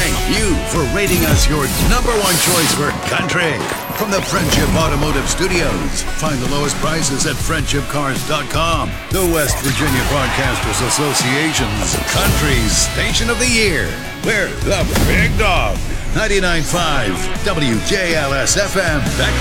thank you for rating us your number one choice for country. From the Friendship Automotive Studios, find the lowest prices at friendshipcars.com. The West Virginia Broadcasters Association's Country Station of the Year. We're the Big Dog. 99.5 WJLS FM. Back